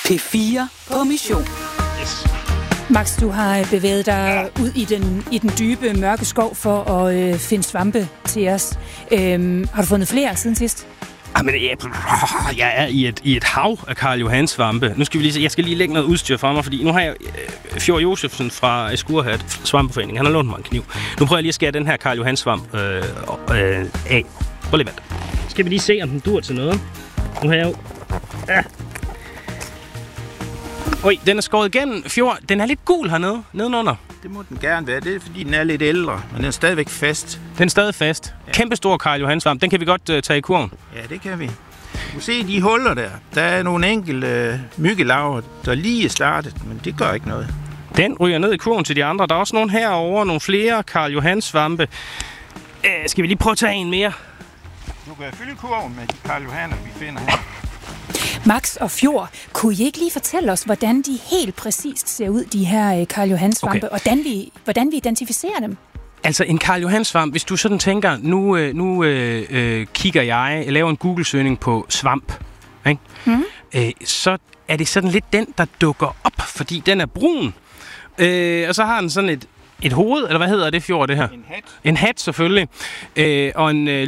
P4 på mission. Yes. Max, du har bevæget dig ud i den dybe, mørke skov for at finde svampe til os. Har du fundet flere siden sidst? Jamen, jeg er i et hav af Karl Johan svampe. Nu skal jeg skal lige lægge noget udstyr fra mig, fordi nu har jeg Fjord Josefsen fra Eskurhat Svampeforening. Han har lånt mig en kniv. Nu prøver jeg lige at skære den her Karl Johan svamp af. Prøv lige vent. Skal vi lige se, om den dur til noget. Nu har jeg jo... Oj, den er skåret igennem. Fjord, den er lidt gul hernede, nedenunder. Det må den gerne være. Det er, fordi den er lidt ældre, men den er stadigvæk fast. Den er stadig fast. Ja. Kæmpestor Karl Johan svamp. Den kan vi godt tage i kurven. Ja, det kan vi. Du kan se de huller der. Der er nogle enkelte myggelarver, der lige er startet, men det gør ikke noget. Den ryger ned i kurven til de andre. Der er også nogle herovre, nogle flere Karl Johan svampe. Skal vi lige prøve at tage en mere? Du kan fylde kurven med de Karl Johanner, vi finder her. Max og Fjord, kunne I ikke lige fortælle os, hvordan de helt præcist ser ud, de her Karl Johan svampe, og hvordan vi identificerer dem? Altså en Karl Johan svamp, hvis du sådan tænker, nu kigger jeg laver en Google-søgning på svamp, ikke? Så er det sådan lidt den, der dukker op, fordi den er brun. Og så har den sådan et hoved, eller hvad hedder det, Fjord, det her? En hat. En hat, selvfølgelig. Og en